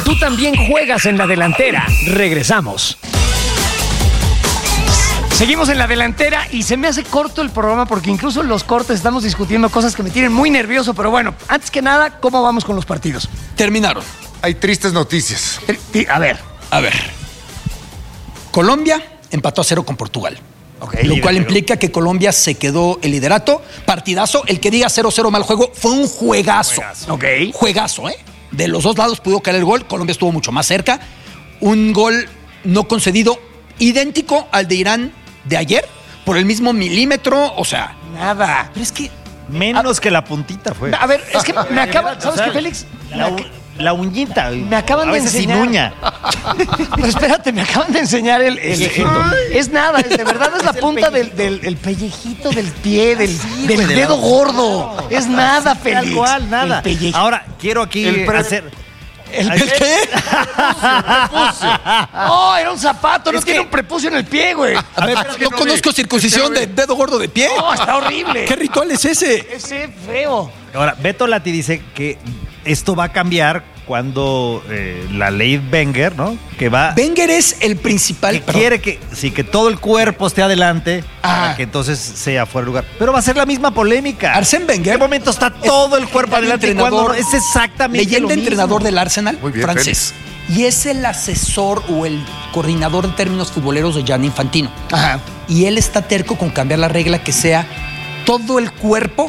Tú también juegas en la delantera. Regresamos. Seguimos en la delantera y se me hace corto el programa porque incluso en los cortes estamos discutiendo cosas que me tienen muy nervioso. Pero bueno, antes que nada, ¿cómo vamos con los partidos? Terminaron. Hay tristes noticias. A ver. Colombia empató a 0 con Portugal. Okay, lo cual implica que Colombia se quedó el liderato. Partidazo. El que diga 0-0 mal juego fue un juegazo. Ok. Juegazo, ¿eh? De los dos lados pudo caer el gol. Colombia estuvo mucho más cerca. Un gol no concedido idéntico al de Irán de ayer, por el mismo milímetro, o sea... Nada. Pero es que menos que la puntita fue. A ver, es que me acaba... ¿Sabes qué, Félix? La uñita. Me acaban a de veces enseñar. sin uña. Pero espérate, me acaban de enseñar es nada, de verdad es la punta del pellejito del pie, del dedo gordo. Es nada, Félix. Tal cual, nada. El pellejito. Ahora, quiero aquí hacer... ¿El qué? Oh, era un zapato, no tiene un prepucio en el pie, güey. A ver, no conozco circuncisión de dedo gordo de pie. No, está horrible. ¿Qué ritual es ese? Ese feo. Ahora, Beto Lati dice que esto va a cambiar cuando la ley Wenger, ¿no? Que va... Wenger es el principal... Que quiere que todo el cuerpo esté adelante para que entonces sea fuera de lugar. Pero va a ser la misma polémica. Arsène Wenger... ¿En qué momento está todo el cuerpo adelante y cuando no? Es exactamente leyenda lo mismo. Entrenador del Arsenal, Muy bien, francés. Y es el asesor o el coordinador en términos futboleros de Gianni Infantino. Ajá. Y él está terco con cambiar la regla que sea todo el cuerpo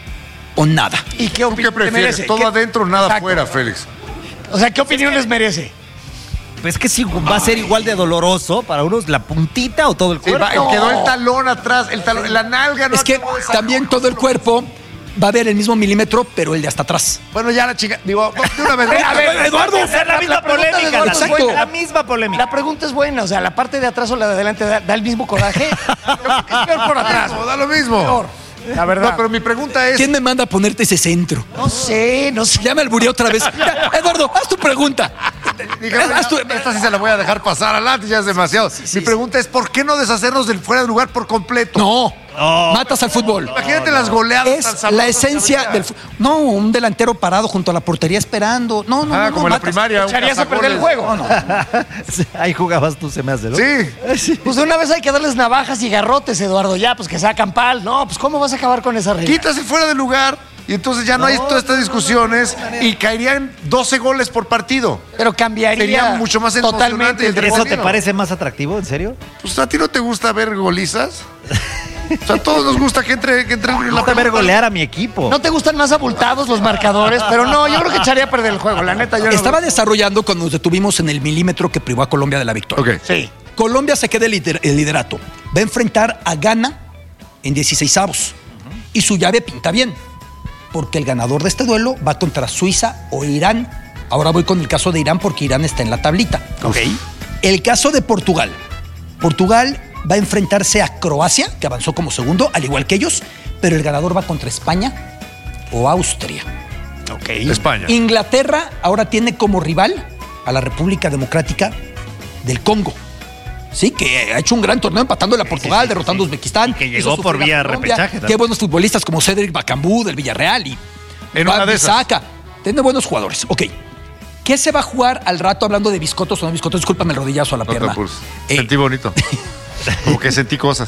o nada. ¿Y qué ¿Tú qué prefieres? ¿Todo adentro o nada Exacto. afuera, Félix? O sea, ¿qué opinión les merece? Pues es que sí, va a ser igual de doloroso para unos la puntita o todo el Sí, cuerpo. quedó el talón atrás, la nalga. No Es que acabó de también todo el cuerpo va a ver el mismo milímetro, pero el de hasta atrás. Bueno, ya la chica. Digo, de una vez. A ver, Eduardo, Va a ser la misma pregunta de polémica. Eduardo es Exacto. buena. La misma polémica. La pregunta es buena, o sea, la parte de atrás o la de adelante da el mismo coraje. Es peor por atrás. Da lo mismo. Peor, la verdad. No, pero mi pregunta es. ¿Quién me manda a ponerte ese centro? No sé. Ya me albureé otra vez. Ya, Eduardo, haz tu pregunta. Dígame, esta sí se la voy a dejar pasar adelante, ya es demasiado. Mi pregunta es: ¿por qué no deshacernos del fuera de lugar por completo? No, matas al fútbol. Imagínate las goleadas tan Es sabrosas la esencia del fútbol. No, un delantero parado junto a la portería esperando. No, como en la matas. primaria. un Echarías a perder el cazagoles. juego. Ahí jugabas tú, se me hace, ¿no? Sí. Pues de una vez hay que darles navajas y garrotes, Eduardo. Ya, pues que sacan pal. No, pues ¿cómo vas a acabar con esa regla? Quitas el fuera de lugar y entonces ya no hay todas estas discusiones y caerían 12 goles por partido. Pero cambiaría Sería mucho más totalmente emocionante el ¿Eso te deportivo. parece más atractivo, en serio? Pues a ti no te gusta ver golizas. O sea, a todos nos gusta que entre en Me la gusta ver pelota. golear a mi equipo. ¿No te gustan más abultados los marcadores? Pero no, yo creo que echaría a perder el juego. La neta, yo no. Estaba desarrollando cuando nos detuvimos en el milímetro que privó a Colombia de la victoria. Ok. Sí. Colombia se queda el liderato. Va a enfrentar a Ghana en 16avos. Y su llave pinta bien. Porque el ganador de este duelo va contra Suiza o Irán. Ahora voy con el caso de Irán porque Irán está en la tablita. Ok. El caso de Portugal. Portugal va a enfrentarse a Croacia, que avanzó como segundo, al igual que ellos. Pero el ganador va contra España o Austria. Ok. España. Inglaterra ahora tiene como rival a la República Democrática del Congo. Sí, que ha hecho un gran torneo empatando a Portugal, derrotando a Uzbekistán. Y que hizo llegó por sufrir a vía Colombia. repechaje también. Qué buenos futbolistas como Cedric Bakambu del Villarreal y En una de esas. Bisaka. Tiene buenos jugadores. Ok. ¿Qué se va a jugar al rato hablando de biscotos o no biscotos? Discúlpame el rodillazo a la pierna. Pues, sentí bonito. Como que sentí cosas.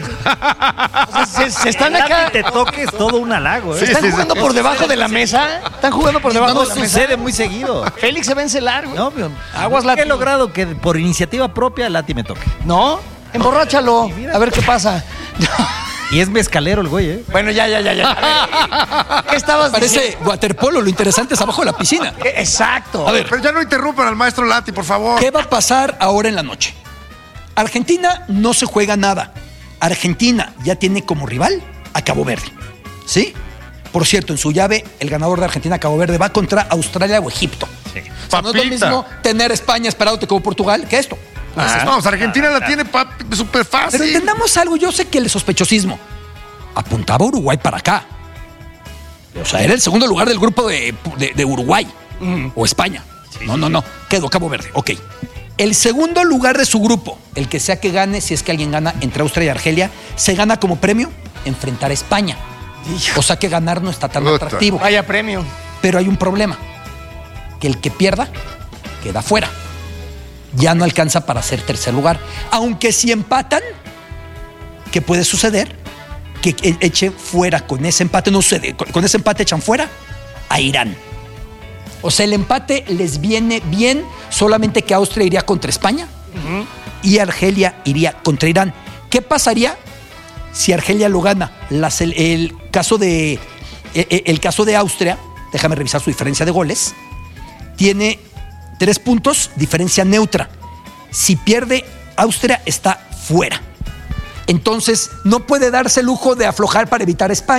O sea, se están Que acá. te toques todo un halago, ¿eh? Sí, ¿Están sí, jugando por debajo de la mesa? ¿Están jugando por debajo No de la mesa? sucede muy seguido. Félix se va a encelar, güey. No, pero Aguas, nunca Lati. he logrado que por iniciativa propia Lati me toque. ¿No? Emborráchalo. A ver qué pasa. Y es mezcalero el güey, ¿eh? Bueno, ya. A ver, ¿qué estabas Parece diciendo? waterpolo, lo interesante es abajo de la piscina. Exacto. A ver, Pero ya no interrumpan al maestro Lati, por favor. ¿qué va a pasar ahora en la noche? Argentina no se juega nada. Argentina ya tiene como rival a Cabo Verde. ¿Sí? Por cierto, en su llave, el ganador de Argentina-Cabo Verde va contra Australia o Egipto. Sí. O sea, no es lo Papita. mismo tener España esperándote como Portugal que esto. Vamos, Argentina la tiene súper Pero fácil. entendamos algo, yo sé que el sospechosismo apuntaba a Uruguay para acá. O sea, era el segundo lugar del grupo de Uruguay o España. No, quedó Cabo Verde. Ok. El segundo lugar de su grupo, el que sea que gane, si es que alguien gana entre Austria y Argelia, se gana como premio enfrentar a España. O sea que ganar no está tan Puta. atractivo. Vaya premio. Pero hay un problema. Que el que pierda queda fuera. Ya no alcanza para ser tercer lugar. Aunque si empatan, ¿qué puede suceder? Que eche fuera con ese empate, no sucede, con ese empate echan fuera a Irán. O sea, el empate les viene bien, solamente que Austria iría contra España y Argelia iría contra Irán. ¿Qué pasaría si Argelia lo gana? El caso de Austria, déjame revisar su diferencia de goles, tiene 3 puntos, diferencia neutra. Si pierde, Austria está fuera. Entonces, no puede darse el lujo de aflojar para evitar España.